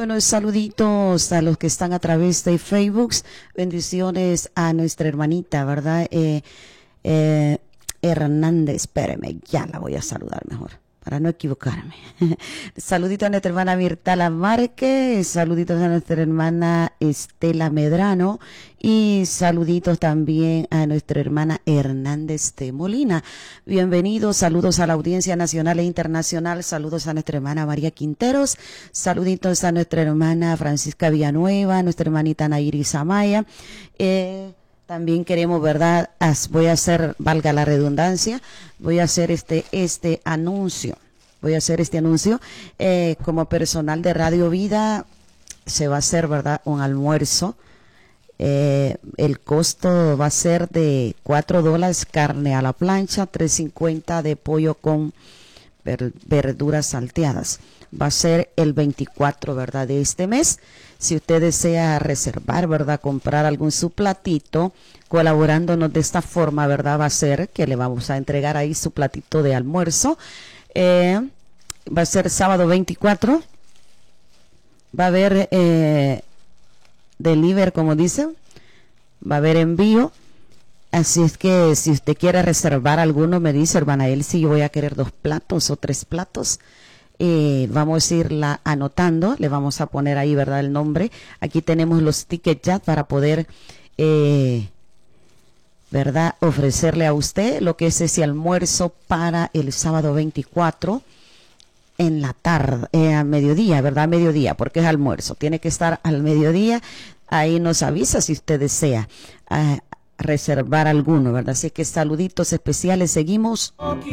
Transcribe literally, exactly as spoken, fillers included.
Bueno, saluditos a los que están a través de Facebook. Bendiciones a nuestra hermanita, ¿verdad? Eh, eh, Hernández, espéreme, ya la voy a saludar mejor, para no equivocarme. Saluditos a nuestra hermana Mirtala Márquez, saluditos a nuestra hermana Estela Medrano y saluditos también a nuestra hermana Hernández de Molina. Bienvenidos, saludos a la audiencia nacional e internacional, saludos a nuestra hermana María Quinteros, saluditos a nuestra hermana Francisca Villanueva, nuestra hermanita Nairis Amaya. Eh, También queremos, ¿verdad? As, voy a hacer, valga la redundancia, voy a hacer este, este anuncio. Voy a hacer este anuncio. Eh, como personal de Radio Vida, se va a hacer, ¿verdad? Un almuerzo. Eh, el costo va a ser de cuatro dólares carne a la plancha, tres cincuenta de pollo con ver, verduras salteadas. Va a ser el veinticuatro, ¿verdad? De este mes. Si usted desea reservar, ¿verdad? Comprar algún su platito, colaborándonos de esta forma, ¿verdad? Va a ser que le vamos a entregar ahí su platito de almuerzo. Eh, va a ser sábado veinticuatro. Va a haber eh, delivery, como dice. Va a haber envío. Así es que si usted quiere reservar alguno, me dice, hermana Elsie, yo voy a querer dos platos o tres platos. Eh, vamos a irla anotando, le vamos a poner ahí, ¿verdad? El nombre. Aquí tenemos los tickets ya para poder, eh, ¿verdad? Ofrecerle a usted lo que es ese almuerzo para el sábado veinticuatro en la tarde, eh, a mediodía, ¿verdad? Mediodía, porque es almuerzo. Tiene que estar al mediodía. Ahí nos avisa si usted desea eh, reservar alguno, ¿verdad? Así que saluditos especiales. Seguimos.